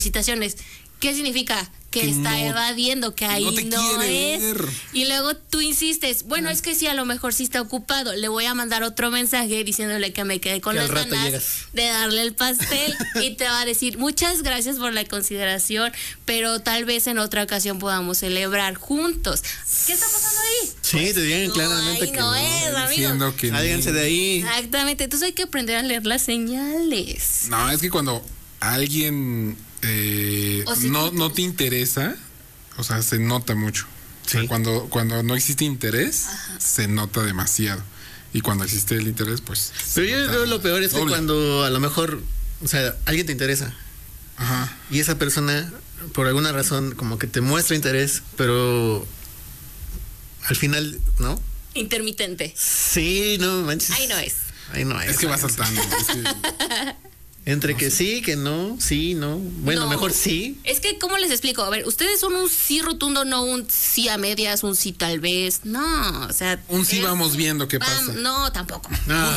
felicitaciones. ¿Qué significa? Que está evadiendo, que ahí no es. Y luego tú insistes, bueno, es que sí, a lo mejor sí está ocupado. Le voy a mandar otro mensaje diciéndole que me quedé con las ganas de darle el pastel. Y te va a decir, muchas gracias por la consideración, pero tal vez en otra ocasión podamos celebrar juntos. ¿Qué está pasando ahí? Sí, pues, te digan claramente que no es, amigo. Sálganse de ahí. Exactamente, entonces hay que aprender a leer las señales. No, es que cuando alguien no te interesa, o sea, se nota mucho. Sí. O sea, cuando no existe interés, se nota demasiado. Y cuando existe el interés, pues... Pero yo creo lo peor es que cuando a lo mejor, o sea, alguien te interesa. Ajá. Y esa persona, por alguna razón, como que te muestra interés, pero al final, ¿no? Intermitente. Sí, no manches. Ahí no es. Ahí no es. Es que va saltando. Entre que sí, que no, sí, no. Bueno, mejor sí. Es que, ¿cómo les explico? A ver, ustedes son un sí rotundo, no un sí a medias, un sí tal vez. No, o sea... Un sí vamos viendo qué pasa. No, tampoco.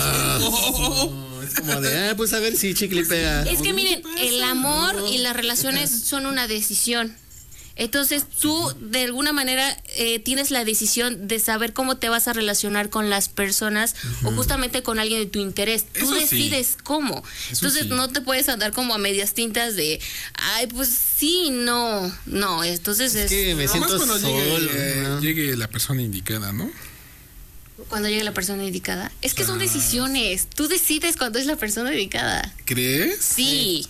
No, es como de, pues a ver si chicle pega. Es que miren, el amor y las relaciones son una decisión. Entonces tú de alguna manera tienes la decisión de saber cómo te vas a relacionar con las personas o justamente con alguien de tu interés. Tú decides cómo. Entonces no te puedes andar como a medias tintas de, ay, pues sí, no. Entonces es que me siento cuando solo. Llegue la persona indicada, ¿no? Cuando llegue la persona indicada. Es que son decisiones. Tú decides cuándo es la persona indicada. ¿Crees? Sí.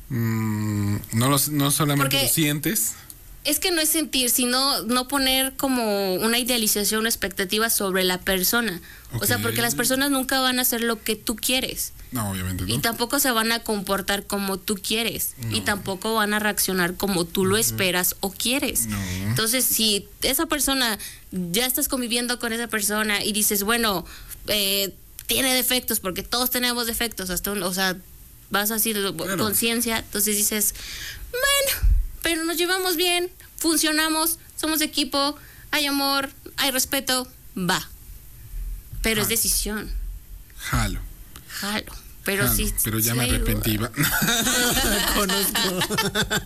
No solamente lo sientes. Es que no es sentir, sino no poner como una idealización, una expectativa sobre la persona. Okay. O sea, porque las personas nunca van a hacer lo que tú quieres. No, obviamente no. Y tampoco se van a comportar como tú quieres. No. Y tampoco van a reaccionar como tú lo esperas o quieres. No. Entonces, si esa persona, ya estás conviviendo con esa persona y dices, bueno, tiene defectos, porque todos tenemos defectos, o sea, vas así de conciencia, entonces dices, bueno, pero nos llevamos bien, funcionamos, somos equipo, hay amor, hay respeto, va. Pero es decisión. Jalo. Pero sí. Pero ya me arrepentí. Conozco.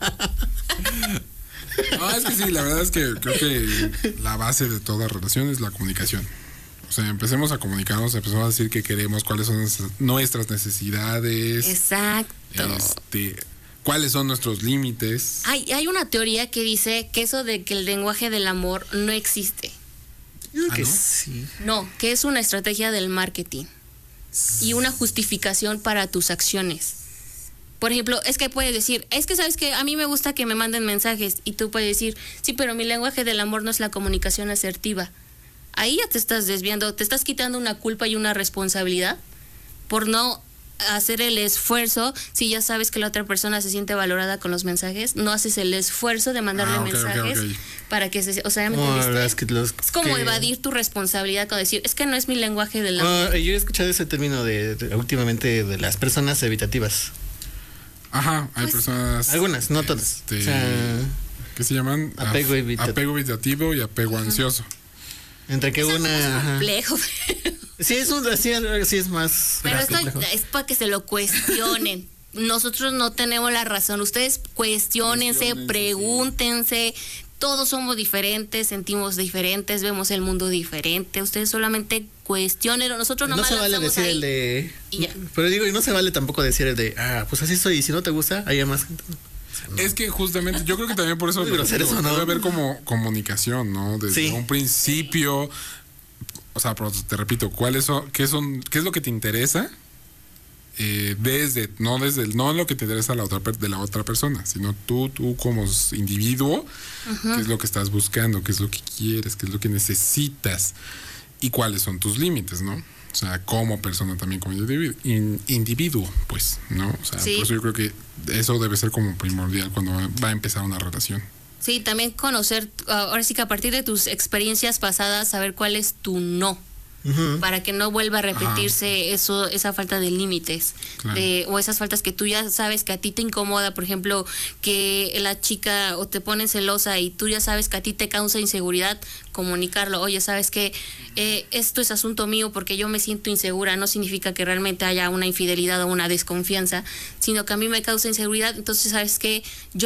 No, es que sí, la verdad es que creo que la base de toda relación es la comunicación. O sea, empecemos a comunicarnos, empecemos a decir qué queremos, cuáles son nuestras necesidades. Exacto. ¿Cuáles son nuestros límites? Hay una teoría que dice que eso de que el lenguaje del amor no existe. Yo creo que ¿no? sí. No, que es una estrategia del marketing y una justificación para tus acciones. Por ejemplo, es que puedes decir, es que sabes que a mí me gusta que me manden mensajes, y tú puedes decir, sí, pero mi lenguaje del amor no es la comunicación asertiva. Ahí ya te estás desviando, te estás quitando una culpa y una responsabilidad por no hacer el esfuerzo. Si ya sabes que la otra persona se siente valorada con los mensajes, no haces el esfuerzo de mandarle mensajes para que se, o sea, ¿me entendiste? Es como evadir tu responsabilidad con decir, es que no es mi lenguaje del amor. Yo he escuchado ese término últimamente de las personas evitativas. Ajá, hay personas. Algunas, no todas. O sea, ¿qué se llaman? Apego evitativo y apego ansioso. Entre que una. Es complejo. Sí, sí es más. Pero esto es para que se lo cuestionen. Nosotros no tenemos la razón. Ustedes cuestionense, pregúntense. Todos somos diferentes, sentimos diferentes, vemos el mundo diferente. Ustedes solamente cuestionen. Nosotros nomás no se vale decir ahí, el de. Y ya. Pero digo, y no se vale tampoco decir el de, pues así soy. Y si no te gusta, hay más gente. No. Es que justamente, yo creo que también por eso debe haber como comunicación, ¿no? Desde un principio, o sea, pero te repito, qué es lo que te interesa? No lo que te interesa de la otra persona, sino tú como individuo, qué es lo que estás buscando, qué es lo que quieres, qué es lo que necesitas y cuáles son tus límites, ¿no? O sea, como persona también, como individuo, pues, ¿no? O sea, por eso yo creo que eso debe ser como primordial cuando va a empezar una relación. Sí, también conocer, ahora sí que a partir de tus experiencias pasadas, saber cuál es tu no. Para que no vuelva a repetirse esa falta de límites, claro. O esas faltas que tú ya sabes que a ti te incomoda, por ejemplo, que la chica o te pone celosa y tú ya sabes que a ti te causa inseguridad, comunicarlo. Oye, sabes que esto es asunto mío porque yo me siento insegura. No significa que realmente haya una infidelidad o una desconfianza, sino que a mí me causa inseguridad. Entonces, sabes que yo